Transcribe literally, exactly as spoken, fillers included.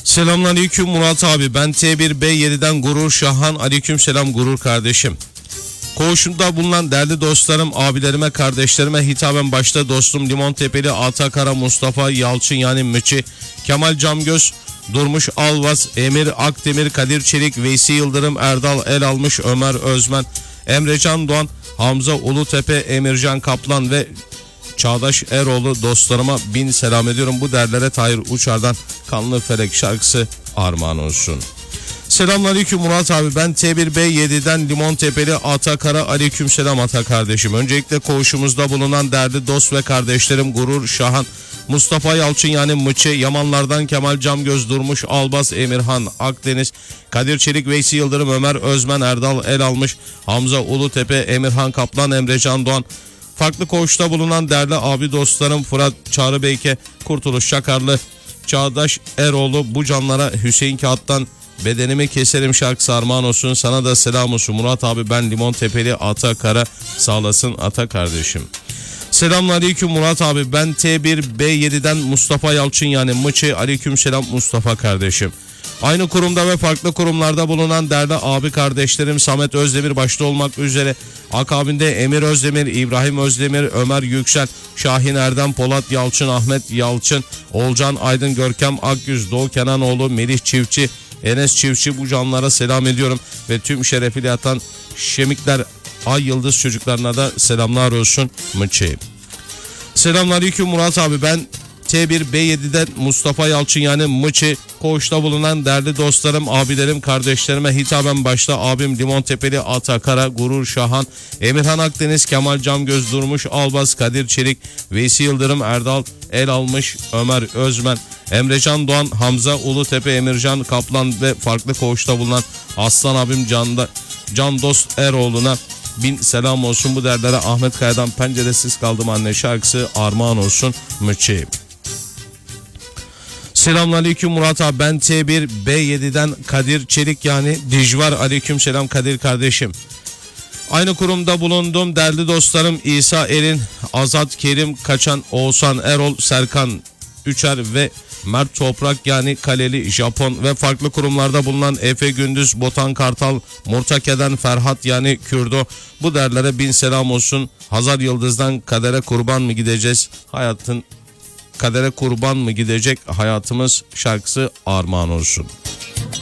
Selamünaleyküm Murat abi, ben T bir B yedi'den Gurur Şahan. Aleyküm selam Gurur kardeşim. Koğuşumda bulunan değerli dostlarım, abilerime, kardeşlerime hitaben başta dostum Limontepeli Atakara, Mustafa Yalçın yani Mıçı, Kemal Camgöz, Durmuş Alvaz, Emir Akdemir, Kadir Çelik, Veysi Yıldırım, Erdal El Almış, Ömer Özmen, Emrecan Doğan, Hamza Ulutepe, Emircan Kaplan ve Çağdaş Eroğlu dostlarıma bin selam ediyorum. Bu derlere Tahir Uçar'dan Kanlı Felek şarkısı armağan olsun. Selamünaleyküm Murat abi, ben T bir B yedi'den Limontepeli Atakara. Aleyküm selam Ata kardeşim. Öncelikle koğuşumuzda bulunan değerli dost ve kardeşlerim Gurur Şahan, Mustafa Yalçın yani Mıçı, Yamanlardan Kemal Camgöz, Durmuş Albaz, Emirhan Akdeniz, Kadir Çelik, Veysi Yıldırım, Ömer Özmen, Erdal El Almış, Hamza Ulutepe, Emirhan Kaplan, Emrecan Doğan, farklı koğuşta bulunan değerli abi dostlarım Fırat Çağrıbeyke, Kurtuluş Şakarlı, Çağdaş Eroğlu, bu canlara Hüseyin Kağıt'tan bedenimi keserim şarkısı armağan olsun. Sana da selam olsun Murat abi, ben Limontepeli Atakara, sağlasın Ata kardeşim. Selamünaleyküm Murat abi, ben T bir B yedi'den Mustafa Yalçın yani Mıçı. Aleyküm selam Mustafa kardeşim. Aynı kurumda ve farklı kurumlarda bulunan değerli abi kardeşlerim Samet Özdemir başta olmak üzere akabinde Emir Özdemir, İbrahim Özdemir, Ömer Yüksel, Şahin Erdem, Polat Yalçın, Ahmet Yalçın, Olcan Aydın, Görkem Akgüz, Doğu Kenanoğlu, Melih Çiftçi, Enes Çiftçi, bu canlara selam ediyorum ve tüm şerefiyle yatan Şemikler Ay Yıldız çocuklarına da selamlar olsun Mıçı. Selamünaleyküm Murat abi, ben T bir B yedi'den Mustafa Yalçın yani Mıçı. Koğuşta bulunan değerli dostlarım, abilerim, kardeşlerime hitaben başta abim Limontepeli Atakara, Gurur Şahan, Emirhan Akdeniz, Kemal Camgöz, Durmuş Albaz, Kadir Çelik, Veysi Yıldırım, Erdal El Almış, Ömer Özmen, Emrecan Doğan, Hamza Ulutepe, Emircan Kaplan ve farklı koğuşta bulunan Aslan abim Can'da, Can Dost Eroğlu'na bin selam olsun. Bu derlere Ahmet Kaya'dan Penceresiz Kaldım Anne şarkısı armağan olsun Mıçı. Selamünaleyküm Murat abi, ben T bir B yedi'den Kadir Çelik yani Dijvar. Aleyküm selam Kadir kardeşim. Aynı kurumda bulunduğum değerli dostlarım İsa Erin, Azat Kerim Kaçan, Oğuzhan Erol, Serkan Üçer ve Mert Toprak yani Kaleli Japon ve farklı kurumlarda bulunan Efe Gündüz, Botan Kartal, Murtake'den Ferhat yani Kürdo, bu derlere bin selam olsun. Hazar Yıldız'dan Kadere Kurban mı gideceğiz hayatın, Kadere kurban mı gidecek hayatımız şarkısı armağan olsun.